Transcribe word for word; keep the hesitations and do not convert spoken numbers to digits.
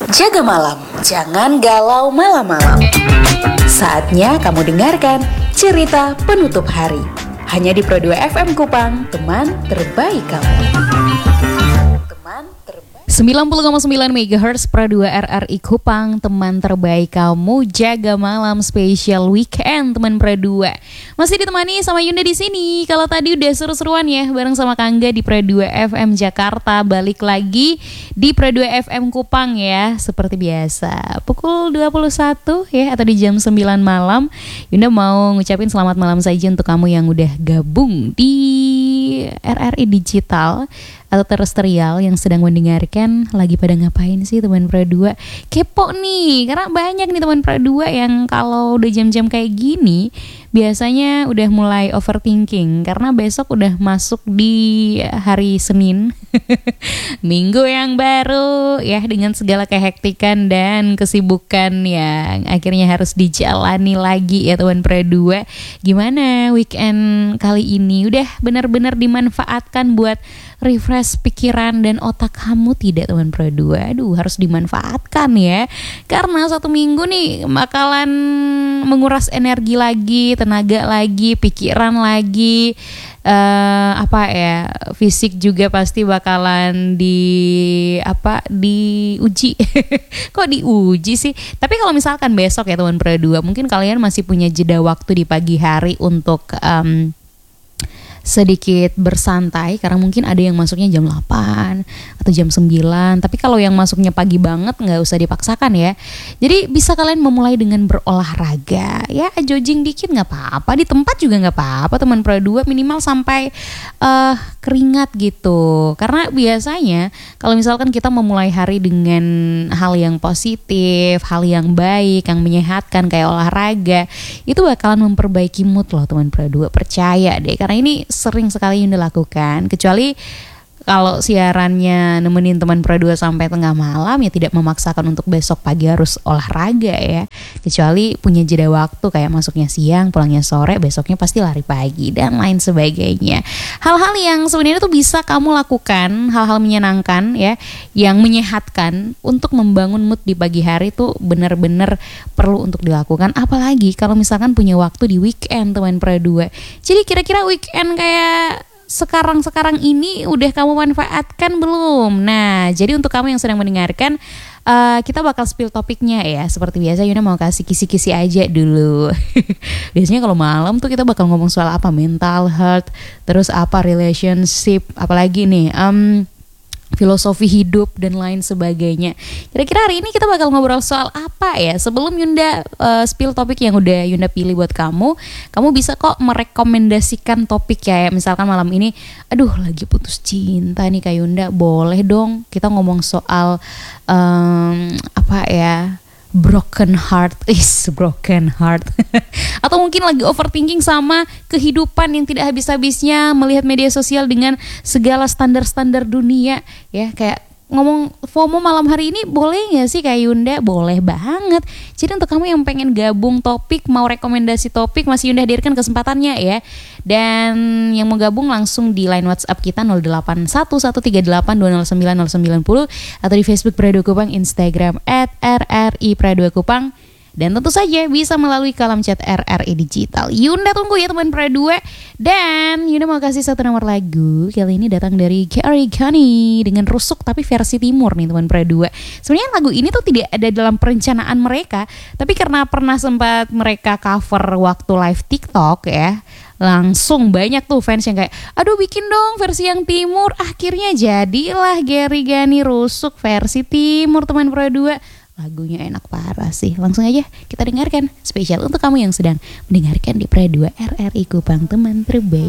Jaga malam, jangan galau malam-malam. Saatnya kamu dengarkan cerita penutup hari. Hanya di Pro dua F M Kupang, teman terbaik kamu. Teman terbaik. sembilan puluh koma sembilan megahertz Pro dua R R I Kupang, teman terbaik kamu. Jaga malam spesial weekend teman Pro dua. Masih ditemani sama Yunda di sini. Kalau tadi udah seru-seruan ya bareng sama Kangga di Pro dua F M Jakarta, balik lagi di Pro dua F M Kupang ya. Seperti biasa pukul dua puluh satu ya, atau di jam sembilan malam. Yunda mau ngucapin selamat malam saja untuk kamu yang udah gabung di R R I Digital atau terestrial yang sedang mendengarkan. Lagi pada ngapain sih teman Pro dua? Kepo nih, karena banyak nih teman Pro dua yang kalau udah jam-jam kayak gini biasanya udah mulai overthinking karena besok udah masuk di hari Senin minggu yang baru ya, dengan segala kehektikan dan kesibukan yang akhirnya harus dijalani lagi ya teman Pro dua. Gimana weekend kali ini? Udah benar-benar dimanfaatkan buat refresh pikiran dan otak kamu tidak teman Pro dua? Aduh, harus dimanfaatkan ya, karena satu minggu nih bakalan menguras energi lagi, tenaga lagi, pikiran lagi, uh, apa ya, fisik juga pasti bakalan di apa diuji. Kok diuji sih? Tapi kalau misalkan besok ya teman Pro dua, mungkin kalian masih punya jeda waktu di pagi hari untuk um, sedikit bersantai, karena mungkin ada yang masuknya jam delapan atau jam sembilan. Tapi kalau yang masuknya pagi banget nggak usah dipaksakan ya. Jadi bisa kalian memulai dengan berolahraga ya, jogging dikit nggak apa-apa, di tempat juga nggak apa-apa teman Pro dua, minimal sampai uh, keringat gitu. Karena biasanya kalau misalkan kita memulai hari dengan hal yang positif, hal yang baik, yang menyehatkan kayak olahraga, itu bakalan memperbaiki mood loh teman Pro dua, percaya deh. Karena ini sering sekali Yunda lakukan, kecuali kalau siarannya nemenin teman Pro dua sampai tengah malam ya tidak memaksakan untuk besok pagi harus olahraga ya, kecuali punya jeda waktu kayak masuknya siang, pulangnya sore, besoknya pasti lari pagi dan lain sebagainya. Hal-hal yang sebenarnya tuh bisa kamu lakukan, hal-hal menyenangkan ya, yang menyehatkan untuk membangun mood di pagi hari tuh benar-benar perlu untuk dilakukan, apalagi kalau misalkan punya waktu di weekend teman Pro dua. Jadi kira-kira weekend kayak sekarang-sekarang ini udah kamu manfaatkan belum? Nah, jadi untuk kamu yang sedang mendengarkan, uh, kita bakal spill topiknya ya. Seperti biasa Yuna mau kasih kisi-kisi aja dulu. Biasanya kalau malam tuh kita bakal ngomong soal apa, mental health, terus apa relationship, apalagi nih um, filosofi hidup dan lain sebagainya. Kira-kira hari ini kita bakal ngobrol soal apa ya? Sebelum Yunda uh, spill topik yang udah Yunda pilih buat kamu, kamu bisa kok merekomendasikan topik ya. Misalkan malam ini, aduh lagi putus cinta nih Kak Yunda, boleh dong kita ngomong soal um, apa ya? broken heart, is broken heart. Atau mungkin lagi overthinking sama kehidupan yang tidak habis-habisnya, melihat media sosial dengan segala standar-standar dunia ya, kayak ngomong FOMO malam hari ini boleh gak sih Kak Yunda? Boleh banget. Jadi untuk kamu yang pengen gabung topik, mau rekomendasi topik, masih Yunda hadirkan kesempatannya ya. Dan yang mau gabung langsung di line WhatsApp kita nol delapan satu satu tiga delapan dua nol sembilan nol sembilan nol atau di Facebook Pro dua Kupang, Instagram at R R I Pro dua Kupang. Dan tentu saja bisa melalui kolom chat R R I Digital. Yunda tunggu ya teman Pro dua. Dan Yunda mau kasih satu nomor lagu. Kali ini datang dari Carrie Gunny dengan Rusuk tapi versi timur nih teman Pro dua. Sebenarnya lagu ini tuh tidak ada dalam perencanaan mereka, tapi karena pernah sempat mereka cover waktu live TikTok ya, langsung banyak tuh fans yang kayak, aduh bikin dong versi yang timur. Akhirnya jadilah Carrie Gunny Rusuk versi timur teman Pro dua. Lagunya enak parah sih. Langsung aja kita dengarkan, spesial untuk kamu yang sedang mendengarkan di Pro dua R R I Kupang, teman terbaik.